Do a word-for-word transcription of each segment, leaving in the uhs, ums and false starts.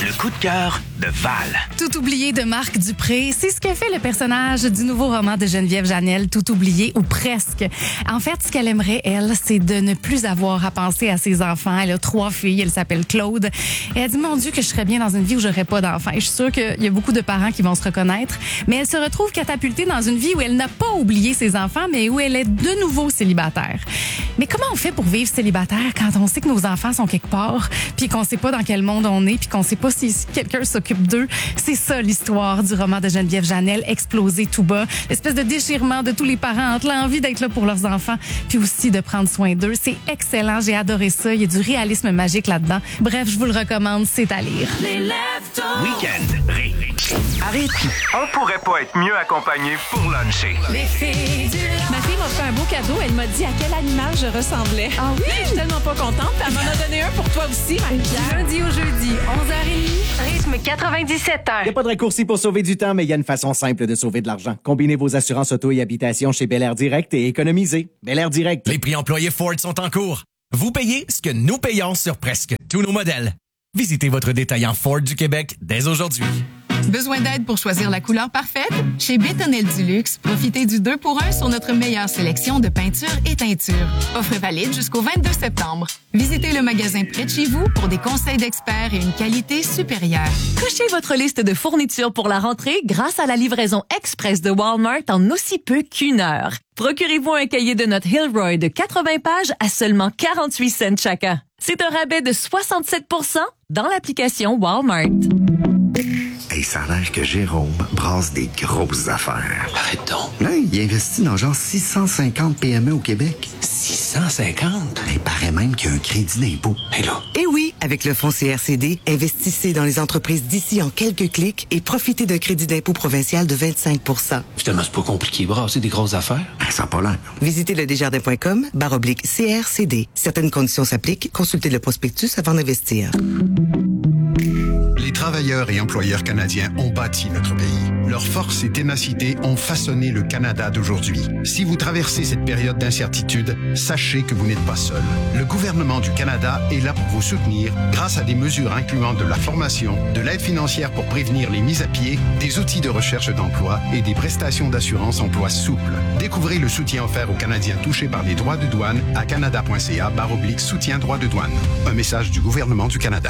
Le coup de cœur de Val. Tout oublié de Marc Dupré, c'est ce que fait le personnage du nouveau roman de Geneviève Janel, Tout oublié ou presque. En fait, ce qu'elle aimerait, elle, c'est de ne plus avoir à penser à ses enfants. Elle a trois filles, elle s'appelle Claude. Et elle dit, mon Dieu, que je serais bien dans une vie où j'aurais pas d'enfants. Et je suis sûre qu'il y a beaucoup de parents qui vont se reconnaître. Mais elle se retrouve catapultée dans une vie où elle n'a pas oublié ses enfants, mais où elle est de nouveau célibataire. Mais comment on fait pour vivre célibataire quand on sait que nos enfants sont quelque part, puis qu'on sait pas dans quel monde on est, puis qu'on sait pas si quelqu'un s'occupe d'eux? C'est ça l'histoire du roman de Geneviève Janel, Explosé tout bas. L'espèce de déchirement de tous les parents entre l'envie d'être là pour leurs enfants, puis aussi de prendre soin d'eux. C'est excellent, j'ai adoré ça. Il y a du réalisme magique là-dedans. Bref, je vous le recommande, c'est à lire. Les Week-end ré. Arrête, on pourrait pas être mieux accompagné pour luncher. Les filles du... Ma fille m'a fait un beau cadeau. Elle m'a dit à quel animal je ressemblais. Ah oui? Je suis tellement pas contente. Elle m'en a donné un pour toi aussi, Marie-Pierre. Lundi au jeudi, onze heures trente, rythme quatre-vingt-dix-sept heures. Il n'y a pas de raccourci pour sauver du temps, mais il y a une façon simple de sauver de l'argent. Combinez vos assurances auto et habitation chez Bel Air Direct et économisez. Bel Air Direct. Les prix employés Ford sont en cours. Vous payez ce que nous payons sur presque tous nos modèles. Visitez votre détaillant Ford du Québec dès aujourd'hui. Besoin d'aide pour choisir la couleur parfaite? Chez Bétonnel du Luxe, profitez du deux pour un sur notre meilleure sélection de peintures et teintures. Offre valide jusqu'au vingt-deux septembre. Visitez le magasin près de chez vous pour des conseils d'experts et une qualité supérieure. Cochez votre liste de fournitures pour la rentrée grâce à la livraison express de Walmart en aussi peu qu'une heure. Procurez-vous un cahier de notes Hilroy de quatre-vingts pages à seulement quarante-huit cents chacun. C'est un rabais de soixante-sept pour cent dans l'application Walmart. Hey, ça a l'air que Jérôme brasse des grosses affaires. Arrête donc. Là, il investit dans genre six cent cinquante P M E au Québec. six cent cinquante? Il paraît même qu'il y a un crédit d'impôt. Et là? Eh oui, avec le fonds C R C D, investissez dans les entreprises d'ici en quelques clics et profitez d'un crédit d'impôt provincial de vingt-cinq pour cent. Finalement, c'est pas compliqué, brasser des grosses affaires. Ben, ça n'a pas l'air. Visitez le desjardins point com barre oblique C R C D. Certaines conditions s'appliquent. Consultez le prospectus avant d'investir. Les travailleurs et employeurs canadiens ont bâti notre pays. Leur force et ténacité ont façonné le Canada d'aujourd'hui. Si vous traversez cette période d'incertitude, sachez que vous n'êtes pas seul. Le gouvernement du Canada est là pour vous soutenir grâce à des mesures incluant de la formation, de l'aide financière pour prévenir les mises à pied, des outils de recherche d'emploi et des prestations d'assurance emploi souples. Découvrez le soutien offert aux Canadiens touchés par les droits de douane à canada point c a barre oblique soutien droits de douane. Un message du gouvernement du Canada.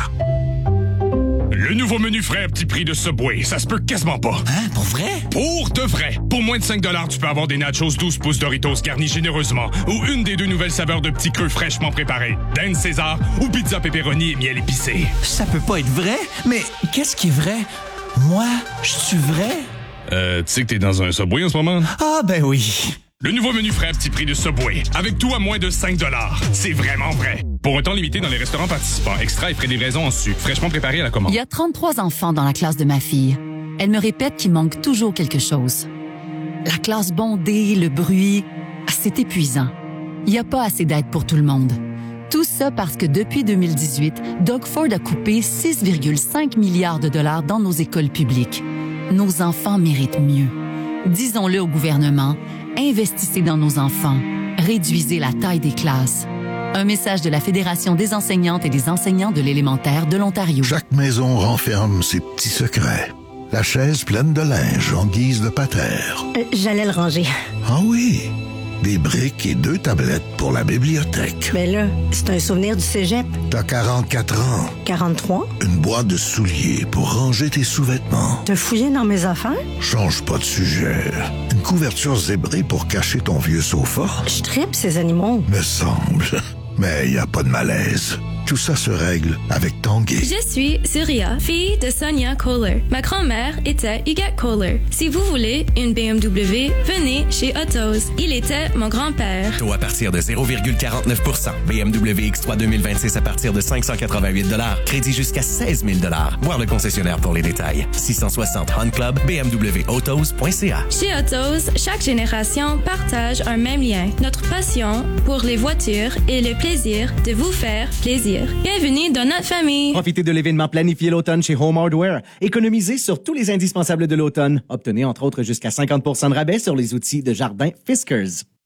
Le nouveau menu frais à petit prix de Subway, ça se peut quasiment pas. Hein? Pour vrai? Pour de vrai! Pour moins de cinq dollars, tu peux avoir des nachos douze pouces Doritos garnis généreusement ou une des deux nouvelles saveurs de petits creux fraîchement préparés, dinde César ou pizza pepperoni et miel épicé. Ça peut pas être vrai? Mais qu'est-ce qui est vrai? Moi, je suis vrai? Euh, tu sais que t'es dans un Subway en ce moment? Ah, ben oui. Le nouveau menu frais à petit prix de Subway, avec tout à moins de cinq dollars. C'est vraiment vrai. Pour un temps limité dans les restaurants participants, extra et frais de livraison en su, fraîchement préparé à la commande. Il y a trente-trois enfants dans la classe de ma fille. Elle me répète qu'il manque toujours quelque chose. La classe bondée, le bruit, c'est épuisant. Il n'y a pas assez d'aide pour tout le monde. Tout ça parce que depuis deux mille dix-huit, Doug Ford a coupé six virgule cinq milliards de dollars dans nos écoles publiques. Nos enfants méritent mieux. Disons-le au gouvernement, investissez dans nos enfants. Réduisez la taille des classes. Un message de la Fédération des enseignantes et des enseignants de l'élémentaire de l'Ontario. Chaque maison renferme ses petits secrets. La chaise pleine de linge en guise de patère. Euh, J'allais le ranger. Ah oui, des briques et deux tablettes pour la bibliothèque. Mais là, c'est un souvenir du cégep. T'as quarante-quatre ans. quarante-trois? Une boîte de souliers pour ranger tes sous-vêtements. T'as fouillé dans mes affaires? Change pas de sujet. Une couverture zébrée pour cacher ton vieux sofa. Je tripe ces animaux. Me semble. Mais y a pas de malaise. Tout ça se règle avec Tanguay. Je suis Surya, fille de Sonia Kohler. Ma grand-mère était Huguette Kohler. Si vous voulez une B M W, venez chez Autos. Il était mon grand-père. Taux à partir de zéro virgule quarante-neuf pour cent. B M W X trois deux mille vingt-six à partir de cinq cent quatre-vingt-huit dollars. Crédit jusqu'à seize mille dollars. Voir le concessionnaire pour les détails. six cent soixante Hunt Club, b m w autos point c a. Chez Autos, chaque génération partage un même lien. Notre passion pour les voitures et le plaisir de vous faire plaisir. Bienvenue dans notre famille. Profitez de l'événement planifié l'automne chez Home Hardware. Économisez sur tous les indispensables de l'automne. Obtenez entre autres jusqu'à cinquante pour cent de rabais sur les outils de jardin Fiskars.